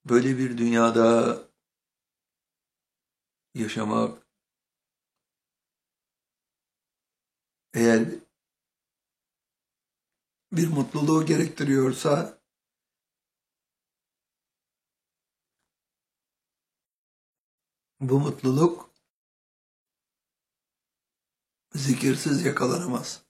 Böyle bir dünyada yaşamak eğer bir mutluluğu gerektiriyorsa bu mutluluk zikirsiz yakalanamaz.